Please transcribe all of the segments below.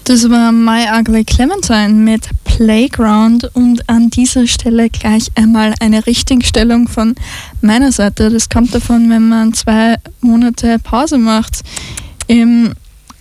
Das war My Ugly Clementine mit Playground und an dieser Stelle gleich einmal eine Richtigstellung von meiner Seite. Das kommt davon, wenn man 2 Monate Pause macht im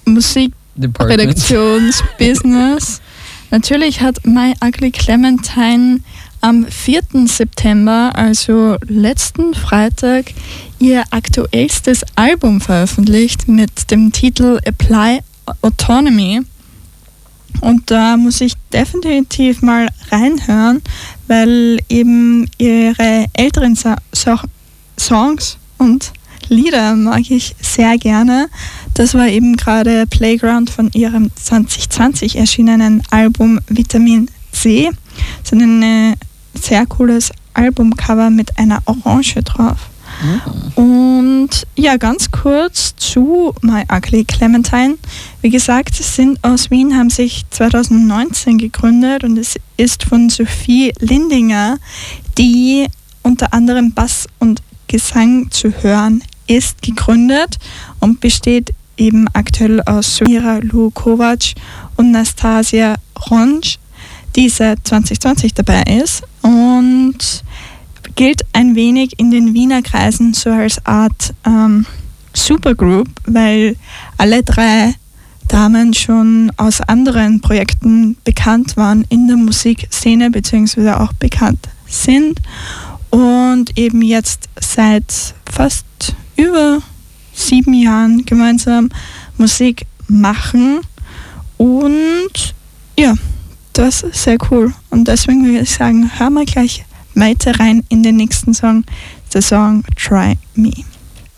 Musikredaktionsbusiness. Natürlich hat My Ugly Clementine am 4. September, also letzten Freitag, ihr aktuellstes Album veröffentlicht mit dem Titel Apply Autonomy. Und da muss ich definitiv mal reinhören, weil eben ihre älteren Songs und Lieder mag ich sehr gerne. Das war eben gerade Playground von ihrem 2020 erschienenen Album Vitamin C. Das ist ein sehr cooles Albumcover mit einer Orange drauf. Und ja, ganz kurz zu My Ugly Clementine. Wie gesagt, sie sind aus Wien, haben sich 2019 gegründet und es ist von Sophie Lindinger, die unter anderem Bass und Gesang zu hören ist, gegründet und besteht eben aktuell aus Samira Lukovac und Nastasia Ronj, die seit 2020 dabei ist und gilt ein wenig in den Wiener Kreisen so als Art Supergroup, weil alle 3 Damen schon aus anderen Projekten bekannt waren in der Musikszene beziehungsweise auch bekannt sind und eben jetzt seit fast über 7 Jahren gemeinsam Musik machen und ja, das ist sehr cool und deswegen würde ich sagen, hören wir gleich weiter rein in den nächsten Song, der Song Try Me.